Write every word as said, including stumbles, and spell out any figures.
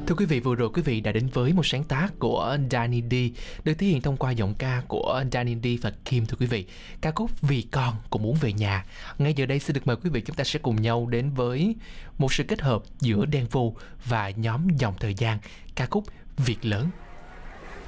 Thưa quý vị, vừa rồi quý vị đã đến với một sáng tác của Danny D, được thể hiện thông qua giọng ca của Danny D và Kim. Thưa quý vị, ca khúc Vì Con Cũng Muốn Về Nhà. Ngay giờ đây xin được mời quý vị chúng ta sẽ cùng nhau đến với một sự kết hợp giữa Đen Vâu và nhóm Dòng Thời Gian, ca khúc Việc Lớn.